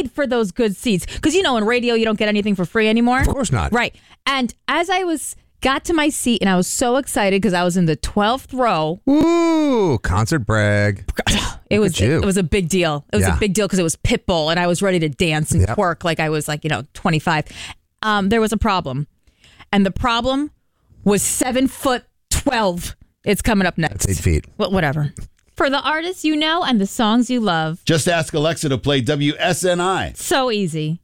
paid for those good seats. Because, in radio, you don't get anything for free anymore. Of course not. Right. And as I got to my seat, and I was so excited because I was in the 12th row. Ooh, concert brag. It was a big deal. It was a big deal because it was Pitbull, and I was ready to dance and twerk like I was 25. There was a problem. And the problem was 7'12". It's coming up next. That's 8 feet. Whatever. For the artists you know and the songs you love. Just ask Alexa to play WSNI. So easy.